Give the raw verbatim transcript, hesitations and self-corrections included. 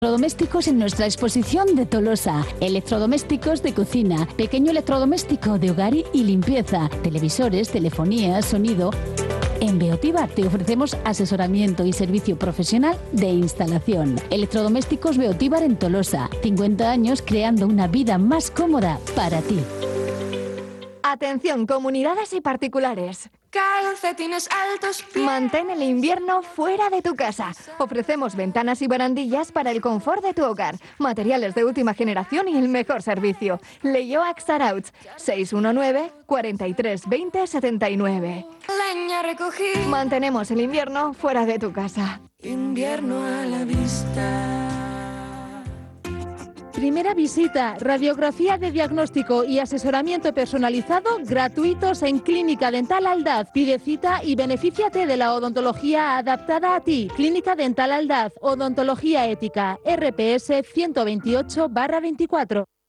Electrodomésticos en nuestra exposición de Tolosa. Electrodomésticos de cocina, pequeño electrodoméstico de hogar y limpieza, televisores, telefonía, sonido. En Beotíbar te ofrecemos asesoramiento y servicio profesional de instalación. Electrodomésticos Beotíbar en Tolosa. cincuenta años creando una vida más cómoda para ti. Atención, comunidades y particulares. Calcetines altos. Mantén el invierno fuera de tu casa. Ofrecemos ventanas y barandillas para el confort de tu hogar, materiales de última generación y el mejor servicio. Leioac Sarauch, seis uno nueve, cuatro tres dos cero, siete nueve. Leña recogí. Mantenemos el invierno fuera de tu casa. Invierno a la vista. Primera visita, radiografía de diagnóstico y asesoramiento personalizado gratuitos en Clínica Dental Aldaz. Pide cita y benefíciate de la odontología adaptada a ti. Clínica Dental Aldaz, odontología ética, R P S ciento veintiocho barra veinticuatro.